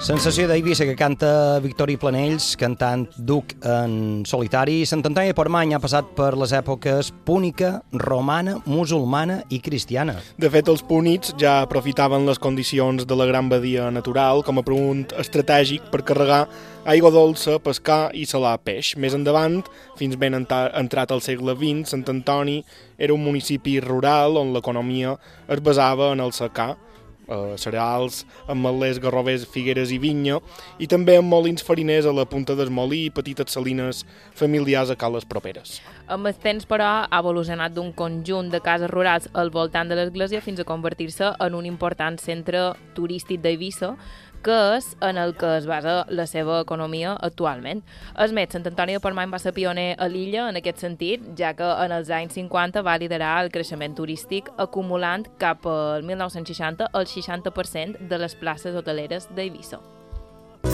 Sensació d'Eivissa que canta Victori Planells, cantant Duc en solitari. Sant Antoni de Portmany ha passat per les èpoques púnica, romana, musulmana i cristiana. De fet, els púnics ja aprofitaven les condicions de la gran badia natural com a punt estratègic per carregar aigua dolça, pescar i salar peix. Més endavant, fins ben entrat al segle XX, Sant Antoni era un municipi rural on l'economia es basava en el secà, cereals, ametllers, garrovers, figueres i vinya, i també amb molins fariners a la punta del molí i petites salines familiars a cales properes. Amb el temps, però, ha evolucionat d'un conjunt de cases rurals al voltant de l'església fins a convertir-se en un important centre turístic d'Eivissa, que és en el que es basa la seva economia actualment. És més, Sant Antoni de Portmany va ser pioner a l'illa en aquest sentit, ja que en els anys 50 va liderar el creixement turístic, acumulant cap al 1960 el 60% de les places hoteleres d'Eivissa.